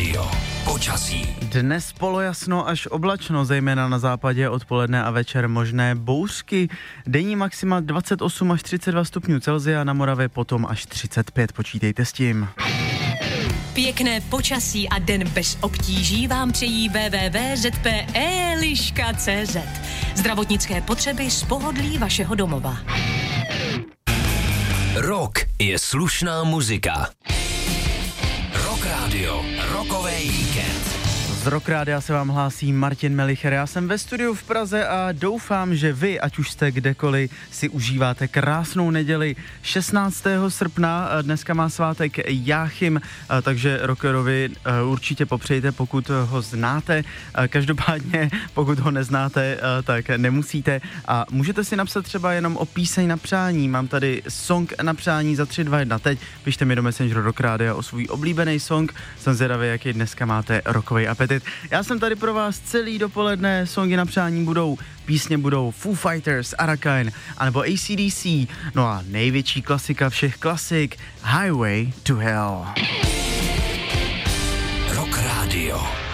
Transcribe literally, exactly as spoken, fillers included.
Radio. Počasí. Dnes polojasno až oblačno, zejména na západě, odpoledne a večer možné bouřky. Denní maxima dvacet osm až třicet dva stupňů Celsia, na Moravě potom až třicet pět, počítejte s tím. Pěkné počasí a den bez obtíží vám přejí w w w tečka z p e liška tečka c z. Zdravotnické potřeby z pohodlí vašeho domova. Rock je slušná muzika. Rock Radio, rokový víkend. Z Rock Rádia se vám hlásí Martin Melicher. Já jsem ve studiu v Praze a doufám, že vy, ať už jste kdekoliv, si užíváte krásnou neděli šestnáctého srpna. Dneska má svátek Jáchym, takže rockerovi určitě popřejte, pokud ho znáte. Každopádně, pokud ho neznáte, tak nemusíte. A můžete si napsat třeba jenom o píseň na přání. Mám tady song na přání za tři, dva, jedna. Teď pište mi do Messengeru Rock Rádia o svůj oblíbený song. Jsem zvědavý, jaký dneska máte rockovej apetit. Já jsem tady pro vás celý dopoledne, songy na přání budou, písně budou Foo Fighters, Arrakine, anebo A C D C, no a největší klasika všech klasik, Highway to Hell. Rock Radio.